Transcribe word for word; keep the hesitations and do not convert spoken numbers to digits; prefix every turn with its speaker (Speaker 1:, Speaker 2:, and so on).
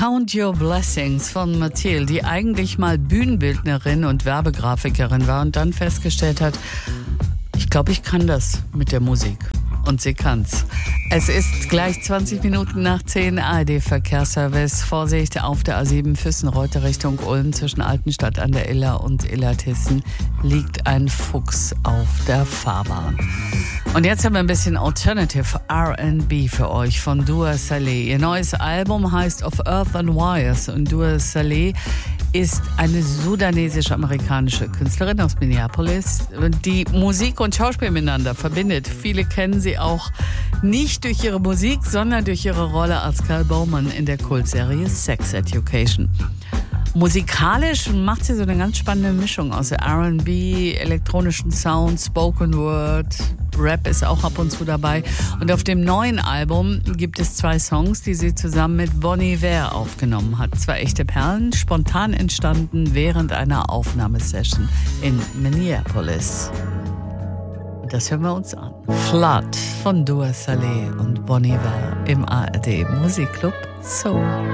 Speaker 1: Count Your Blessings von Mathilde, die eigentlich mal Bühnenbildnerin und Werbegrafikerin war und dann festgestellt hat, ich glaube, ich kann das mit der Musik. Und sie kann's. Es ist gleich zwanzig Minuten nach zehn, A R D-Verkehrsservice. Vorsicht auf der A sieben Füssenreuter Richtung Ulm zwischen Altenstadt an der Iller und Illertissen liegt ein Fuchs auf der Fahrbahn. Und jetzt haben wir ein bisschen Alternative R and B für euch von Dua Saleh. Ihr neues Album heißt Of Earth and Wires und Dua Saleh ist eine sudanesisch-amerikanische Künstlerin aus Minneapolis, die Musik und Schauspiel miteinander verbindet. Viele kennen sie auch nicht durch ihre Musik, sondern durch ihre Rolle als Cal Bowman in der Kultserie Sex Education. Musikalisch macht sie so eine ganz spannende Mischung aus R and B, elektronischen Sound, Spoken Word, Rap ist auch ab und zu dabei. Und auf dem neuen Album gibt es zwei Songs, die sie zusammen mit Bon Iver aufgenommen hat. Zwei echte Perlen, spontan entstanden während einer Aufnahmesession in Minneapolis. Das hören wir uns an. Flood von Dua Saleh und Bon Iver im A R D Musikclub Soul.